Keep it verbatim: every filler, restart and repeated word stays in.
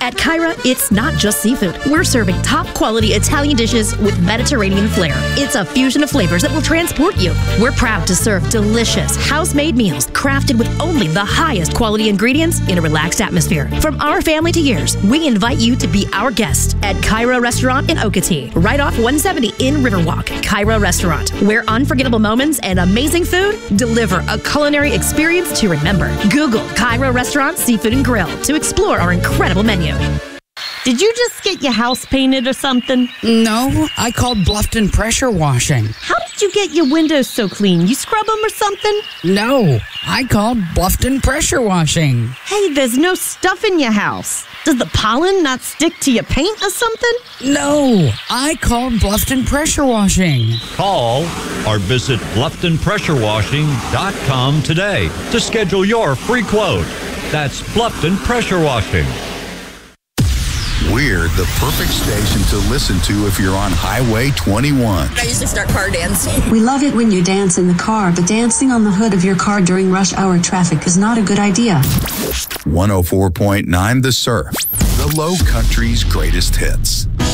At Kyra, it's not just seafood. We're serving top-quality Italian dishes with Mediterranean flair. It's a fusion of flavors that will transport you. We're proud to serve delicious, house-made meals crafted with only the highest quality ingredients in a relaxed atmosphere. From our family to yours, we invite you to be our guest at Kyra Restaurant in Okatee, right off one seventy in Riverwalk. Kyra Restaurant, where unforgettable moments and amazing food deliver a culinary experience to remember. Google Kyra Restaurant Seafood and Grill to explore our incredible menu. Did you just get your house painted or something? No, I called Bluffton Pressure Washing. How did you get your windows so clean? You scrub them or something? No, I called Bluffton Pressure Washing. Hey, there's no stuff in your house. Does the pollen not stick to your paint or something? No, I called Bluffton Pressure Washing. Call or visit Bluffton Pressure Washing dot com today to schedule your free quote. That's Bluffton Pressure Washing. We're the perfect station to listen to if you're on Highway twenty-one. I usually start car dancing. We love it when you dance in the car, but dancing on the hood of your car during rush hour traffic is not a good idea. one oh four point nine The Surf, the Low Country's greatest hits.